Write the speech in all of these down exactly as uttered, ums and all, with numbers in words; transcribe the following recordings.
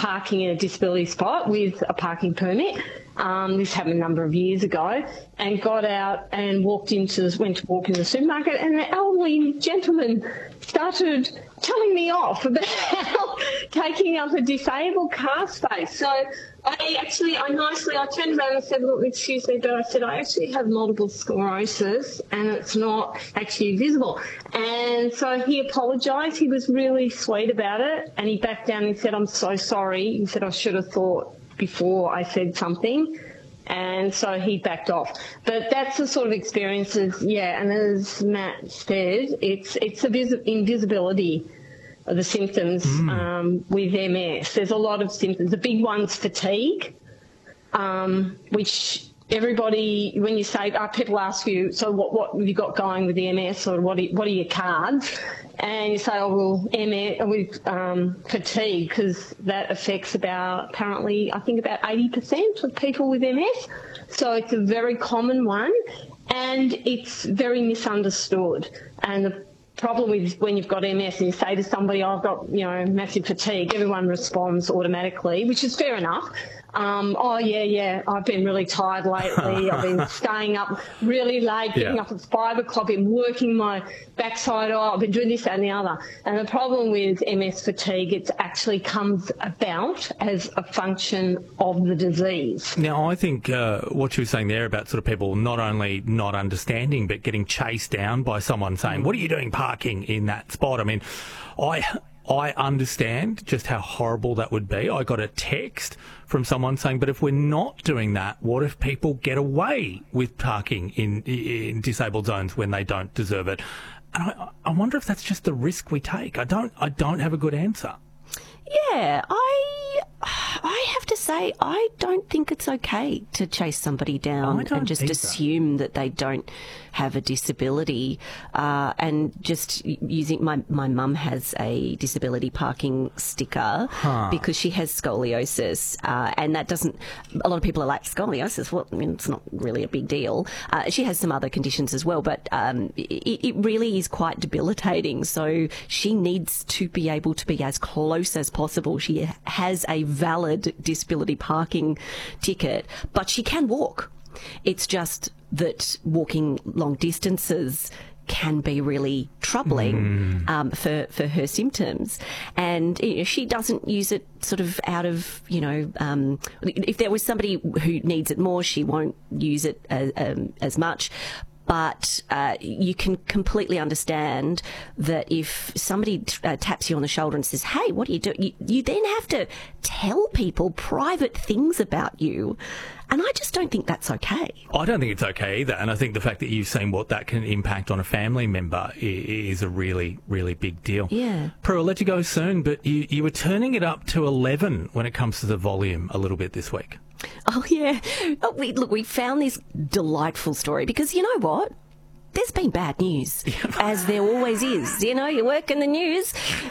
parking in a disability spot with a parking permit. Um, this happened a number of years ago, and got out and walked into, went to walk in the supermarket, and the elderly gentleman started telling me off about taking up a disabled car space. So I actually, I nicely, I turned around and said, look, excuse me, but I said, I actually have multiple sclerosis and it's not actually visible. And so he apologised. He was really sweet about it, and he backed down and said, I'm so sorry. He said, I should have thought before I said something. And so he backed off. But that's the sort of experiences, yeah, and as Matt said, it's it's the vis- invisibility of the symptoms mm. um, with M S. There's a lot of symptoms. The big one's fatigue, um, which everybody, when you say, uh, people ask you, so what, what have you got going with the M S, or what are, what are your cards? And you say, oh, well, M S, with um, fatigue, because that affects about, apparently, I think about eighty percent of people with M S. So it's a very common one, and it's very misunderstood. And the problem with when you've got M S and you say to somebody, oh, I've got, you know, massive fatigue, everyone responds automatically, which is fair enough. Um, oh, yeah, yeah, I've been really tired lately. I've been staying up really late, getting yeah. up at five o'clock, been working my backside off, I've been doing this, that and the other. And the problem with M S fatigue, it actually comes about as a function of the disease. Now, I think uh, what you were saying there about sort of people not only not understanding but getting chased down by someone saying, what are you doing parking in that spot? I mean, I... I understand just how horrible that would be. I got a text from someone saying, but if we're not doing that, what if people get away with parking in, in disabled zones when they don't deserve it? And I, I wonder if that's just the risk we take. I don't, I don't have a good answer. Yeah, I I have to say, I don't think it's okay to chase somebody down and just assume that they don't have a disability. Uh, and just using, my, my mum has a disability parking sticker huh. because she has scoliosis. Uh, and that doesn't, a lot of people are like, scoliosis? Well, I mean, it's not really a big deal. Uh, she has some other conditions as well, but um, it, it really is quite debilitating. So she needs to be able to be as close as possible. She has a valid disability parking ticket, but she can walk. It's just that walking long distances can be really troubling mm. um, for, for her symptoms. And you know, she doesn't use it sort of out of, you know, um, if there was somebody who needs it more, she won't use it as, um, as much. But uh, you can completely understand that if somebody t- uh, taps you on the shoulder and says, hey, what are you doing? You, you then have to tell people private things about you. And I just don't think that's okay. I don't think it's okay either. And I think the fact that you've seen what that can impact on a family member is a really, really big deal. Yeah. Prue, I'll let you go soon, but you, you were turning it up to eleven when it comes to the volume a little bit this week. Oh, yeah. Oh, we, look, we found this delightful story because you know what? There's been bad news, as there always is. You know, you work in the news.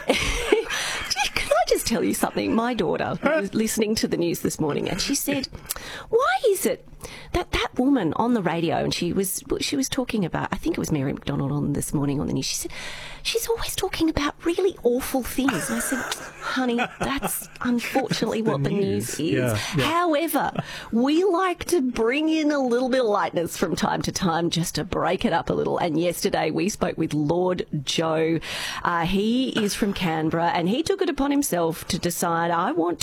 Can I just tell you something? My daughter was listening to the news this morning and she said, why is it that that woman on the radio, and she was she was talking about, I think it was Mary McDonald on this morning on the news, she said, she's always talking about really awful things. And I said, honey, that's unfortunately what the news, the news is. Yeah, yeah. However, we like to bring in a little bit of lightness from time to time just to break it up a little. And yesterday we spoke with Lord Joe. Uh, he is from Canberra and he took it upon himself to decide, I want